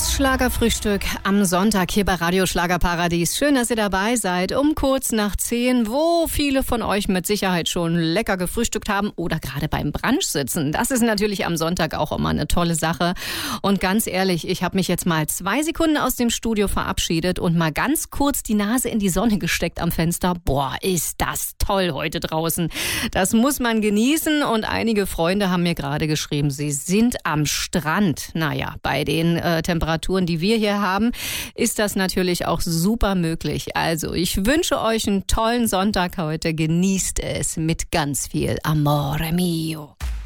Das Schlagerfrühstück am Sonntag hier bei Radio Schlagerparadies. Schön, dass ihr dabei seid. Um kurz nach 10, wo viele von euch mit Sicherheit schon lecker gefrühstückt haben oder gerade beim Brunch sitzen. Das ist natürlich am Sonntag auch immer eine tolle Sache. Und ganz ehrlich, ich habe mich jetzt mal 2 Sekunden aus dem Studio verabschiedet und mal ganz kurz die Nase in die Sonne gesteckt am Fenster. Boah, ist das toll heute draußen. Das muss man genießen und einige Freunde haben mir gerade geschrieben, sie sind am Strand. Naja, bei den Temperaturen, die wir hier haben, ist das natürlich auch super möglich. Also ich wünsche euch einen tollen Sonntag heute. Genießt es mit ganz viel Amore mio.